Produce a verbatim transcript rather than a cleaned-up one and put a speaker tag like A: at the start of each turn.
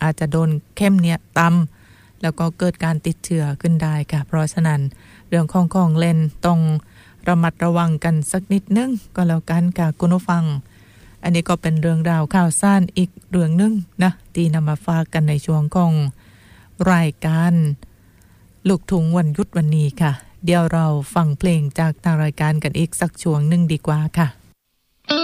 A: อาจจะโดนเข้มเนี่ยต่ำแล้วก็เกิดการติดเชื้อขึ้นได้ค่ะเพราะฉะนั้นเรื่องของของเล่นต้องระมัดระวังกันสักนิดนึงก็แล้วกันค่ะคุณผู้ฟังอันนี้ก็เป็นเรื่องราวข่าวสารอีกเรื่องนึงนะที่นำมาฝากกันในช่วงของรายการลูกทุ่งวันหยุดวันนี้ค่ะเดี๋ยวเราฟังเพลงจากทางรายการกันอีกสักช่วงนึงดีกว่าค่ะ